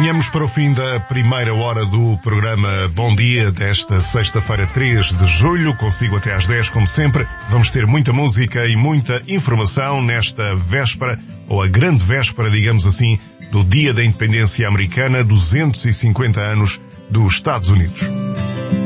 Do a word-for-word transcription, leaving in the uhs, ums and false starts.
Caminhamos para o fim da primeira hora do programa Bom Dia desta sexta-feira, três de julho. Consigo até às dez, como sempre. Vamos ter muita música e muita informação nesta véspera, ou a grande véspera, digamos assim, do Dia da Independência Americana, duzentos e cinquenta anos dos Estados Unidos.